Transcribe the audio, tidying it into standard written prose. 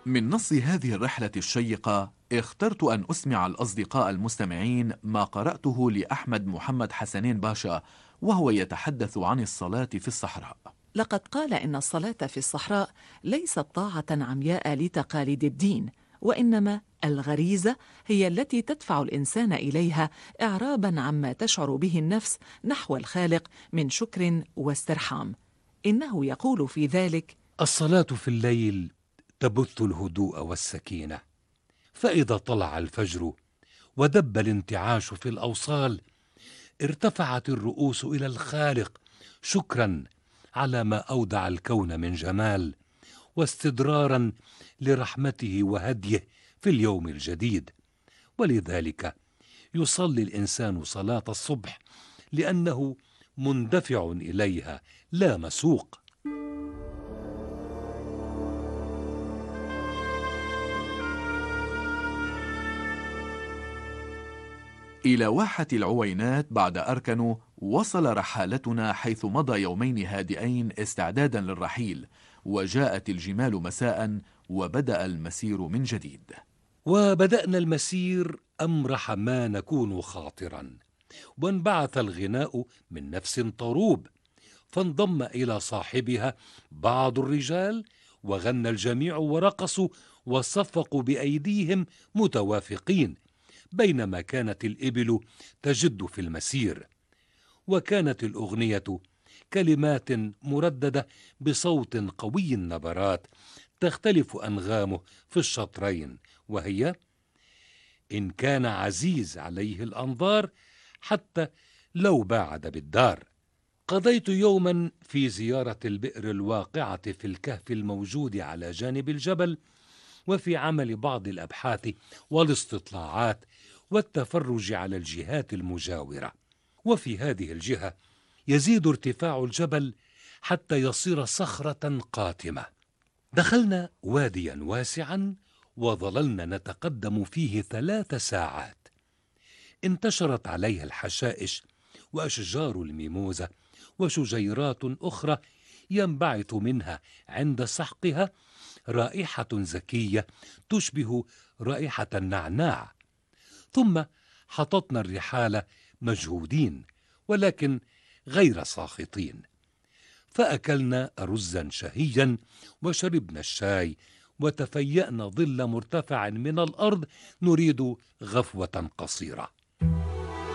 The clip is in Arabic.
من نص هذه الرحلة الشيقة اخترت أن أسمع الأصدقاء المستمعين ما قرأته لأحمد محمد حسنين باشا وهو يتحدث عن الصلاة في الصحراء. لقد قال إن الصلاة في الصحراء ليست طاعة عمياء لتقاليد الدين، وإنما الغريزة هي التي تدفع الإنسان إليها إعرابا عما تشعر به النفس نحو الخالق من شكر واسترحام. إنه يقول في ذلك: الصلاة في الليل تبث الهدوء والسكينة، فإذا طلع الفجر ودب الانتعاش في الأوصال ارتفعت الرؤوس إلى الخالق شكرا على ما أودع الكون من جمال، واستدرارا لرحمته وهديه في اليوم الجديد. ولذلك يصلي الإنسان صلاة الصبح لأنه مندفع إليها لا مسوق. إلى واحة العوينات بعد أركنو وصل رحالتنا، حيث مضى يومين هادئين استعدادا للرحيل، وجاءت الجمال مساء وبدأ المسير من جديد. وبدأنا المسير أمرح ما نكون خاطرا، وانبعث الغناء من نفس طروب، فانضم إلى صاحبها بعض الرجال، وغنى الجميع ورقصوا وصفقوا بأيديهم متوافقين، بينما كانت الإبل تجد في المسير. وكانت الأغنية كلمات مرددة بصوت قوي النبرات تختلف أنغامه في الشطرين، وهي: إن كان عزيز عليه الأنظار حتى لو باعد بالدار. قضيت يوما في زيارة البئر الواقعة في الكهف الموجود على جانب الجبل، وفي عمل بعض الأبحاث والاستطلاعات والتفرج على الجهات المجاورة. وفي هذه الجهة يزيد ارتفاع الجبل حتى يصير صخرة قاتمة. دخلنا واديا واسعا وظللنا نتقدم فيه 3 ساعات. انتشرت عليها الحشائش وأشجار الميموزة وشجيرات أخرى ينبعث منها عند سحقها رائحة زكية تشبه رائحة النعناع. ثم حطتنا الرحال مجهودين ولكن غير ساخطين، فأكلنا رزا شهيا وشربنا الشاي وتفيأنا ظل مرتفع من الأرض نريد غفوة قصيرة.